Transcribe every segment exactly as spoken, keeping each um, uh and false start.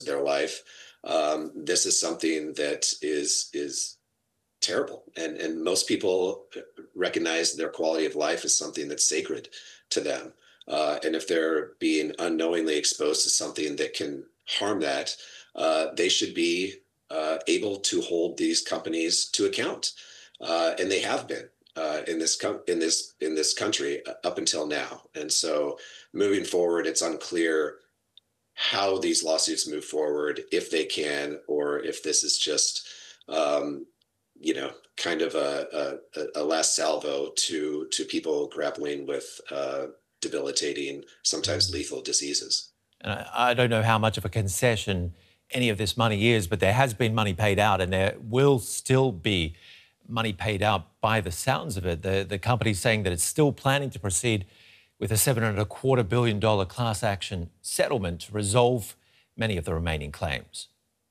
of their life. Um, this is something that is is terrible, and and most people recognize their quality of life as something that's sacred to them. Uh, and if they're being unknowingly exposed to something that can harm that, uh, they should be uh, able to hold these companies to account, uh, and they have been uh, in this com- in this in this country up until now. And so, moving forward, it's unclear how these lawsuits move forward, if they can, or if this is just, um, you know, kind of a, a, a last salvo to to people grappling with uh, debilitating, sometimes lethal diseases. And I, I don't know how much of a concession any of this money is, but there has been money paid out, and there will still be money paid out by the sounds of it. The, the company's saying that it's still planning to proceed with a seven and a quarter billion dollar class action settlement to resolve many of the remaining claims.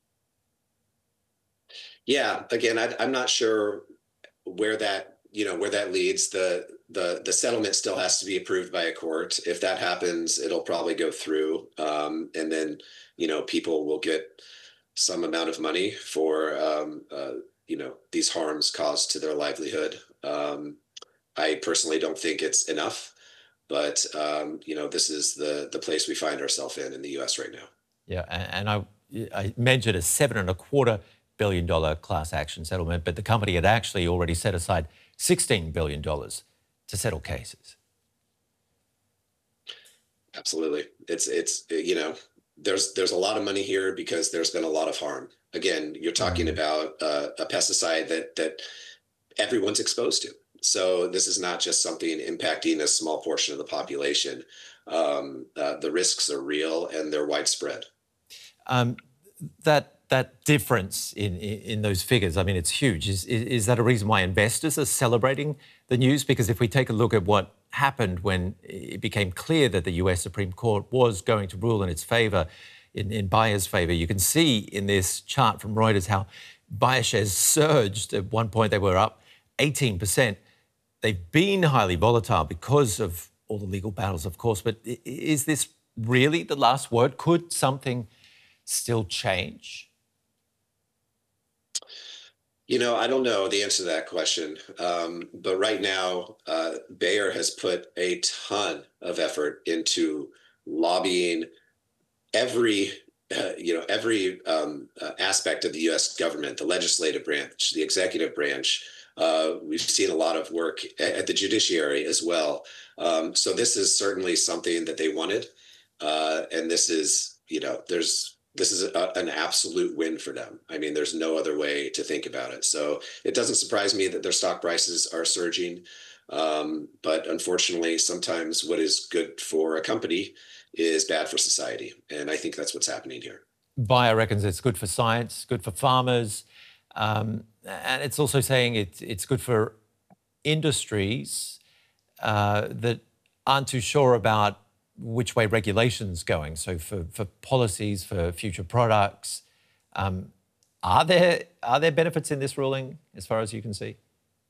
Yeah, again, I, I'm not sure where that you know where that leads. The the the settlement still has to be approved by a court. If that happens, it'll probably go through, um, and then you know people will get some amount of money for um, uh, you know these harms caused to their livelihood. Um, I personally don't think it's enough, but um, you know this is the the place we find ourselves in in the U S right now. Yeah, and, and I, I mentioned a seven and a quarter billion dollar class action settlement, but the company had actually already set aside sixteen billion dollars to settle cases. Absolutely. It's it's you know there's there's a lot of money here because there's been a lot of harm. Again, you're talking Mm. about uh, a pesticide that that everyone's exposed to. So this is not just something impacting a small portion of the population. Um, uh, the risks are real and they're widespread. Um, that that difference in, in in those figures, I mean, it's huge. Is, is is that a reason why investors are celebrating the news? Because if we take a look at what happened when it became clear that the U S Supreme Court was going to rule in its favour, in, in Bayer's favour, you can see in this chart from Reuters how Bayer shares surged. At one point, they were up eighteen percent. They've been highly volatile because of all the legal battles, of course. But is this really the last word? Could something still change? You know, I don't know the answer to that question, um, but right now, uh, Bayer has put a ton of effort into lobbying every uh, you know every um, uh, aspect of the U S government, the legislative branch, the executive branch. Uh, we've seen a lot of work at the judiciary as well. Um, so this is certainly something that they wanted, uh, and this is you know there's this is a, an absolute win for them. I mean, there's no other way to think about it. So it doesn't surprise me that their stock prices are surging. Um, but unfortunately, sometimes what is good for a company is bad for society. And I think that's what's happening here. Bayer reckons it's good for science, good for farmers, um, and it's also saying it's it's good for industries uh, that aren't too sure about which way regulation's going. So for, for policies, for future products, um, are there are there benefits in this ruling as far as you can see?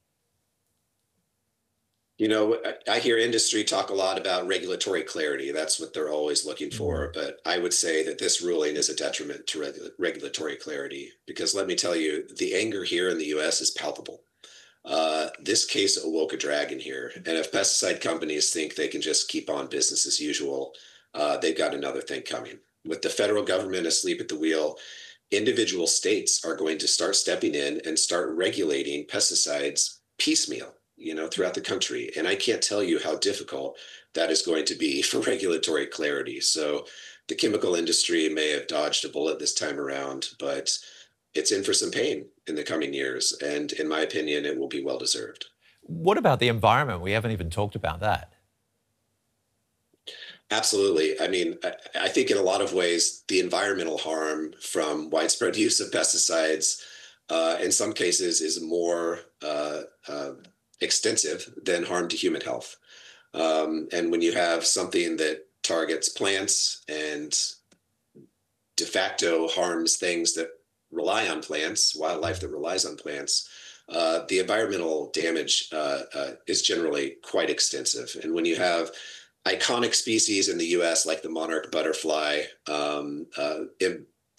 You know, I hear industry talk a lot about regulatory clarity. That's what they're always looking for. Mm. But I would say that this ruling is a detriment to regu- regulatory clarity because let me tell you, the anger here in the U S is palpable. Uh, this case awoke a dragon here. And if pesticide companies think they can just keep on business as usual, uh, they've got another thing coming. With the federal government asleep at the wheel, individual states are going to start stepping in and start regulating pesticides piecemeal, you know, throughout the country. And I can't tell you how difficult that is going to be for regulatory clarity. So the chemical industry may have dodged a bullet this time around, but it's in for some pain in the coming years. And in my opinion, it will be well deserved. What about the environment? We haven't even talked about that. Absolutely. I mean, I, I think in a lot of ways, the environmental harm from widespread use of pesticides, uh, in some cases, is more uh, uh, extensive than harm to human health. Um, and when you have something that targets plants and de facto harms things that rely on plants, wildlife that relies on plants, uh, the environmental damage uh, uh, is generally quite extensive. And when you have iconic species in the U S like the monarch butterfly um, uh,